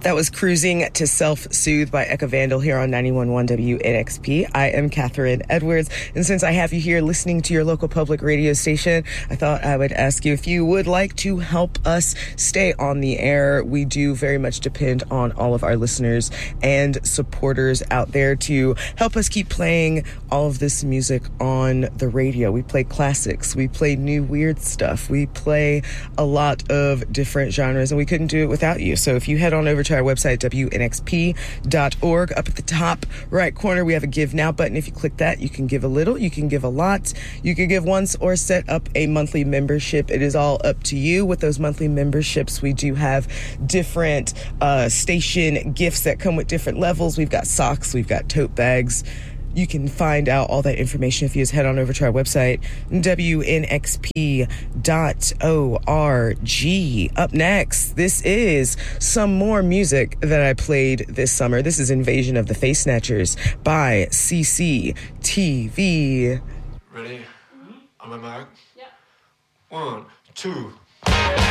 That was Cruising to Self-Soothe by Eka Vandal here on 91.1 WNXP. I am Catherine Edwards, and since I have you here listening to your local public radio station, I thought I would ask you if you would like to help us stay on the air. We do very much depend on all of our listeners and supporters out there to help us keep playing all of this music on the radio. We play classics, we play new weird stuff, we play a lot of different genres, and we couldn't do it without you. So if you head on over to our website, WNXP.org. Up at the top right corner, we have a Give Now button. If you click that, you can give a little, you can give a lot, you can give once or set up a monthly membership. It is all up to you. With those monthly memberships, we do have different station gifts that come with different levels. We've got socks, we've got tote bags. You can find out all that information if you just head on over to our website, WNXP.org. Up next, this is some more music that I played this summer. This is Invasion of the Face Snatchers by CCTV. Ready? On my mark? Yeah. 1, 2.